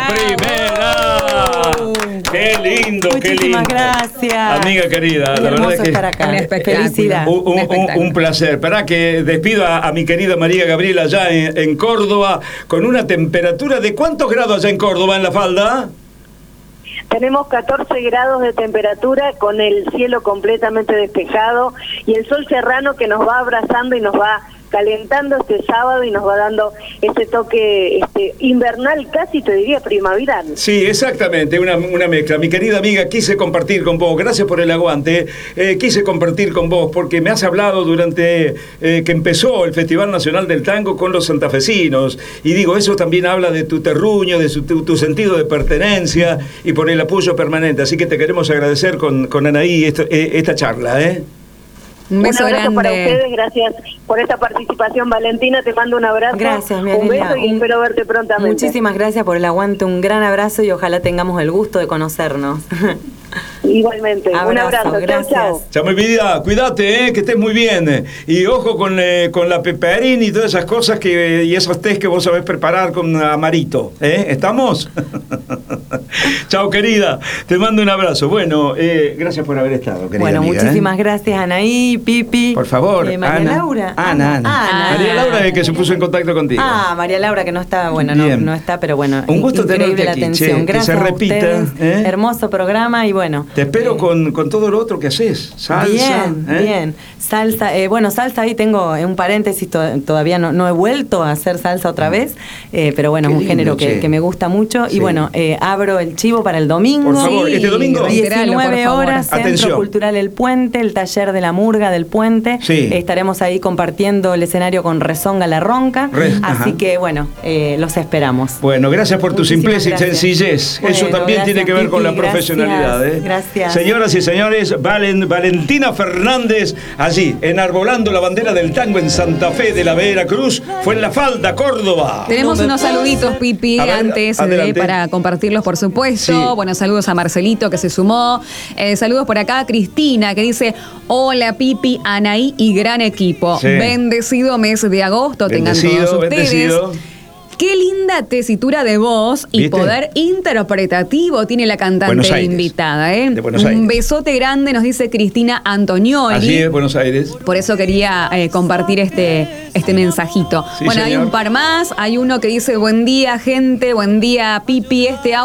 primera. Qué lindo, qué lindo. Muchísimas gracias. Amiga querida, Qué la verdad es que estar acá. Felicidad. un placer. Esperá que despido a mi querida María Gabriela allá en Córdoba, con una temperatura de ¿cuántos grados allá en Córdoba en La Falda? Tenemos 14 grados de temperatura con el cielo completamente despejado y el sol serrano que nos va abrazando y nos va calentando este sábado y nos va dando ese toque invernal, casi te diría primaveral. Sí, exactamente, una mezcla. Mi querida amiga, quise compartir con vos, gracias por el aguante, quise compartir con vos porque me has hablado durante que empezó el Festival Nacional del Tango con los santafesinos, y digo, eso también habla de tu terruño, de tu sentido de pertenencia y por el apoyo permanente, así que te queremos agradecer con Anaí esta charla, Un beso abrazo grande para ustedes, gracias por esta participación, Valentina, te mando un abrazo. Gracias, mi un Anelia. beso y espero verte prontamente. Muchísimas gracias por el aguante, un gran abrazo y ojalá tengamos el gusto de conocernos. Igualmente, un abrazo, gracias. chao. Chao, mi vida, cuídate, que estés muy bien. Y ojo con la peperina y todas esas cosas y esos tés que vos sabés preparar con Amarito. ¿Estamos? Chao, querida, te mando un abrazo. Bueno, gracias por haber estado, querida Bueno, amiga, muchísimas gracias, Anaí, Pipi. Por favor, María Laura. Ana. María Laura es que se puso en contacto contigo. María Laura, que no está, bueno, no está, pero bueno. Un gusto increíble tenerte la aquí, atención. che, Gracias que se repita, a ustedes. Hermoso programa y bueno. Te espero con todo lo otro que haces. Salsa. Bien. Salsa, salsa ahí tengo un paréntesis, todavía no he vuelto a hacer salsa otra vez, pero bueno, Qué es un lindo, género que me gusta mucho. Sí. Y bueno, abro el chivo para el domingo. Por favor, este domingo. 19 horas, Centro Atención. Cultural El Puente, el taller de la murga del Puente. Sí. Estaremos ahí compartiendo el escenario con Rezonga La Ronca. Así que bueno, los esperamos. Bueno, gracias por tu Muchísimas simpleza y gracias. sencillez. Bueno, Eso también tiene que ver Pipi, con la gracias, profesionalidad. Gracias. Señoras y señores, Valentina Fernández, allí, enarbolando la bandera del tango en Santa Fe de la Veracruz, fue en La Falda, Córdoba. Tenemos unos saluditos, Pipi, A ver, antes adelante. para compartirlos, por supuesto. Sí. Bueno, saludos a Marcelito, que se sumó. Saludos por acá a Cristina, que dice: hola, Pipi, Anaí y gran equipo. Sí. Bendecido mes de agosto tengan todos ustedes. Bendecido. Qué linda tesitura de voz y ¿Viste? poder interpretativo tiene la Buenos cantante Aires. invitada. De Buenos Aires. Un besote grande, nos dice Cristina Antonioli. Así es, Buenos Aires. Por eso quería compartir este mensajito. Sí, bueno, señor. hay un par más. Hay uno que dice: buen día, gente, buen día, Pipi.